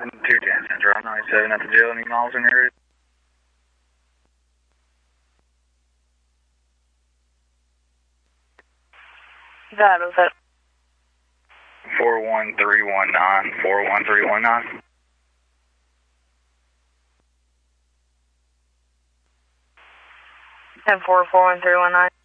2 Jansen, Drive 97 at the jail. Any miles in your area? That was it. 41319, 41319. 10-4, 41319.